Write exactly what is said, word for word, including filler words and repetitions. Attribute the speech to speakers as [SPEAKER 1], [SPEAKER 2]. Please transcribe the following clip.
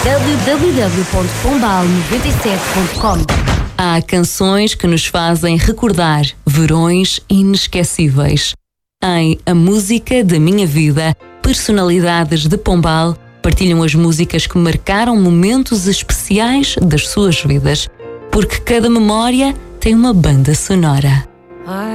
[SPEAKER 1] w w w ponto pombal noventa e sete ponto com.
[SPEAKER 2] Há canções que nos fazem recordar verões inesquecíveis. Em A Música da Minha Vida, personalidades de Pombal partilham as músicas que marcaram momentos especiais das suas vidas, porque cada memória tem uma banda sonora.